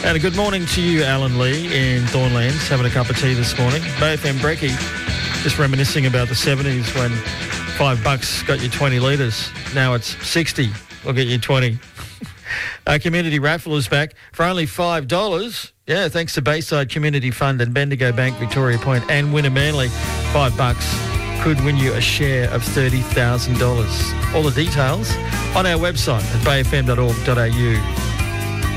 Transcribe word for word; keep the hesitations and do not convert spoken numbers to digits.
And a good morning to you, Alan Lee, in Thornlands, having a cup of tea this morning. Bay F M Brekkie, just reminiscing about the seventies when five bucks got you twenty litres. Now it's sixty, will get you twenty. Our community raffle is back for only five dollars. Yeah, thanks to Bayside Community Fund and Bendigo Bank, Victoria Point and Winner Manly. Five bucks could win you a share of thirty thousand dollars. All the details on our website at bay f m dot org dot a u.